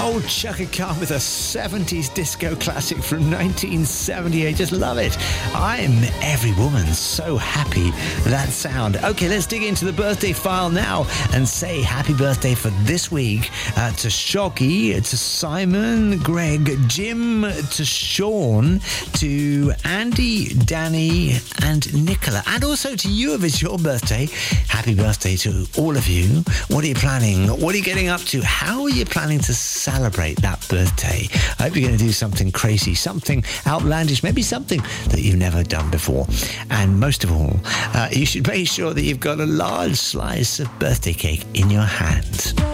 Old Chaka Khan with a 70s disco classic from 1978. Just love it. I'm every woman so happy. That sound. Okay, let's dig into the birthday file now and say happy birthday for this week to Shocky, to Simon, Greg, Jim, to Sean, to Andy, Danny, and Nicola, and also to you if it's your birthday. Happy birthday to all of you. What are you planning? What are you getting up to? How are you planning to celebrate that birthday? I hope you're going to do something crazy, something outlandish, maybe something that you've never done before. And most of all, you should make sure that you've got a large slice of birthday cake in your hand.